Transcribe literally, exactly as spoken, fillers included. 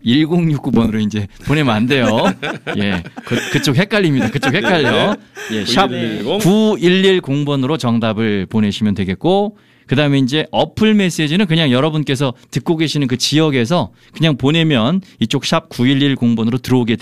일공육구 번으로 이제 보내면 안 돼요. 예, 그, 그쪽 헷갈립니다. 그쪽 헷갈려. 예, 샵 구일일공 번으로 정답을 보내시면 되겠고, 그 다음에 이제 어플 메시지는 그냥 여러분께서 듣고 계시는 그 지역에서 그냥 보내면 이쪽 샵 구일일공 번으로 들어오게 됩니다.